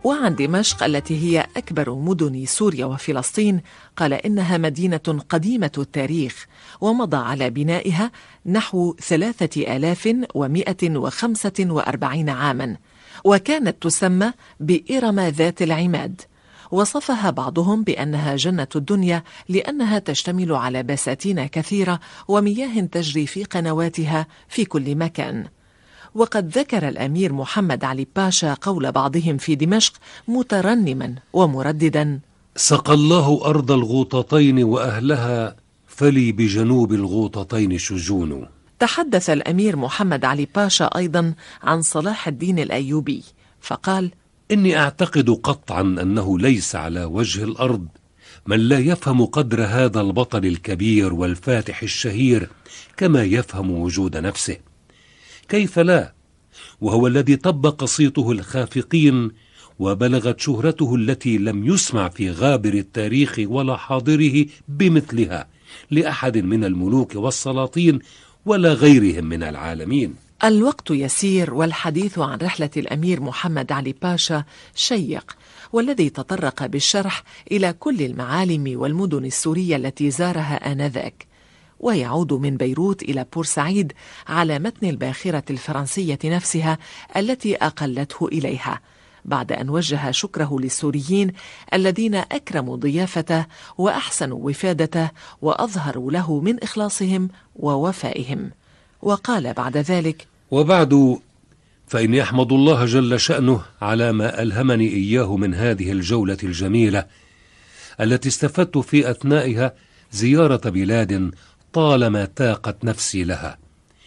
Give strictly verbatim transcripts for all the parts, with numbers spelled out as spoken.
وعن دمشق التي هي أكبر مدن سوريا وفلسطين قال إنها مدينة قديمة التاريخ، ومضى على بنائها نحو ثلاثة آلاف ومائة وخمسة وأربعين عاما، وكانت تسمى بإرم ذات العماد. وصفها بعضهم بأنها جنة الدنيا لأنها تشتمل على بساتين كثيرة ومياه تجري في قنواتها في كل مكان. وقد ذكر الأمير محمد علي باشا قول بعضهم في دمشق مترنما ومرددا: سقى الله أرض الغوطتين وأهلها، فلي بجنوب الغوطتين شجون. تحدث الأمير محمد علي باشا أيضا عن صلاح الدين الأيوبي فقال: إني أعتقد قطعا أنه ليس على وجه الأرض من لا يفهم قدر هذا البطل الكبير والفاتح الشهير كما يفهم وجود نفسه. كيف لا، وهو الذي طبق صيته الخافقين وبلغت شهرته التي لم يسمع في غابر التاريخ ولا حاضره بمثلها لأحد من الملوك والسلاطين ولا غيرهم من العالمين. الوقت يسير والحديث عن رحلة الأمير محمد علي باشا شيق، والذي تطرق بالشرح إلى كل المعالم والمدن السورية التي زارها آنذاك، ويعود من بيروت إلى بورسعيد على متن الباخرة الفرنسية نفسها التي أقلته إليها، بعد أن وجه شكره للسوريين الذين أكرموا ضيافته وأحسنوا وفادته وأظهروا له من إخلاصهم ووفائهم. وقال بعد ذلك: وبعد فإني أحمد الله جل شأنه على ما ألهمني إياه من هذه الجولة الجميلة التي استفدت في أثنائها زيارة بلاد طالما تاقت نفسي لها،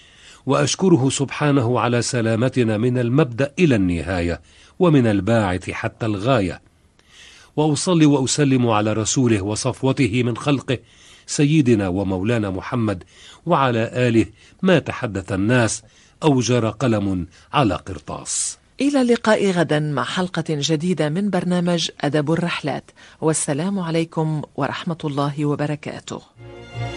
وأشكره سبحانه على سلامتنا من المبدأ إلى النهاية ومن الباعث حتى الغاية. وأصلي وأسلم على رسوله وصفوته من خلقه سيدنا ومولانا محمد وعلى آله ما تحدث الناس أو جرى قلم على قرطاس. إلى اللقاء غدا مع حلقة جديدة من برنامج أدب الرحلات، والسلام عليكم ورحمة الله وبركاته.